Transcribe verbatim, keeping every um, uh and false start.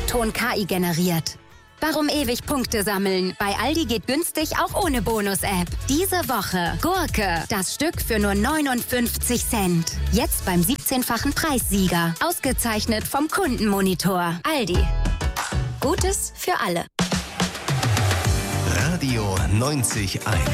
O-Ton-K I generiert. Warum ewig Punkte sammeln? Bei Aldi geht günstig auch ohne Bonus-App. Diese Woche Gurke, das Stück für nur neunundfünfzig Cent. Jetzt beim siebzehnfachen Preissieger. Ausgezeichnet vom Kundenmonitor. Aldi. Gutes für alle. Radio neunzig Komma eins.